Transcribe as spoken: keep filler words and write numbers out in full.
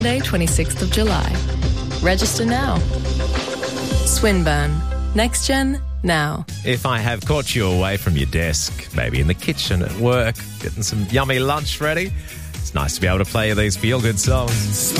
Monday, twenty-sixth of July. Register now. Swinburne. Next Gen now. If I have caught you away from your desk, maybe in the kitchen at work, getting some yummy lunch ready, it's nice to be able to play you these feel-good songs.